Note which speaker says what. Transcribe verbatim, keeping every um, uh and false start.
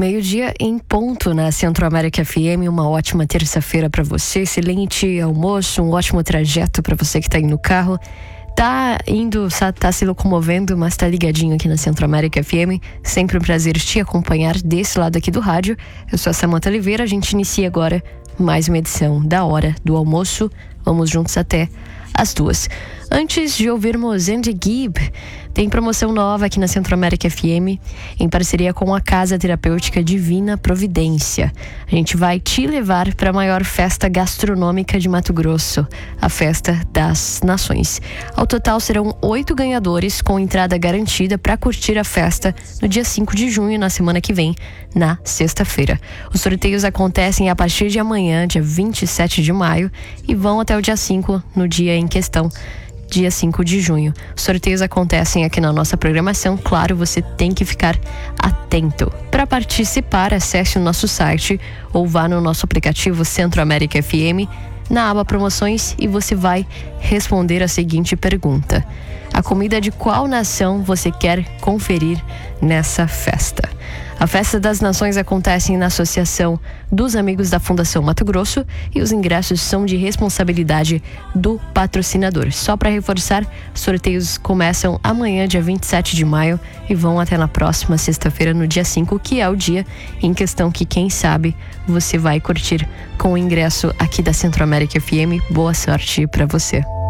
Speaker 1: Meio-dia em ponto na Centro-América F M. Uma ótima terça-feira para você. Excelente almoço, um ótimo trajeto para você que tá aí no carro. Tá indo, tá se locomovendo, mas tá ligadinho aqui na Centro-América F M. Sempre um prazer te acompanhar desse lado aqui do rádio. Eu sou a Samanta Oliveira. A gente inicia agora mais uma edição da Hora do Almoço. Vamos juntos até as duas. Antes de ouvirmos Andy Gibb, tem promoção nova aqui na Centro-América F M, em parceria com a Casa Terapêutica Divina Providência. A gente vai te levar para a maior festa gastronômica de Mato Grosso, a Festa das Nações. Ao total serão oito ganhadores com entrada garantida para curtir a festa no dia cinco de junho, na semana que vem, na sexta-feira. Os sorteios acontecem a partir de amanhã, dia vinte e sete de maio, e vão até o dia cinco, no dia em questão, dia cinco de junho. Os sorteios acontecem aqui na nossa programação. Claro, você tem que ficar atento. Para participar, acesse o nosso site ou vá no nosso aplicativo Centro-América F M, na aba Promoções, e você vai responder a seguinte pergunta: a comida de qual nação você quer conferir nessa festa? A Festa das Nações acontece na Associação dos Amigos da Fundação Mato Grosso e os ingressos são de responsabilidade do patrocinador. Só para reforçar, sorteios começam amanhã, dia vinte e sete de maio, e vão até na próxima sexta-feira, no dia cinco, que é o dia em questão que, quem sabe, você vai curtir com o ingresso aqui da Centro-América F M. Boa sorte para você.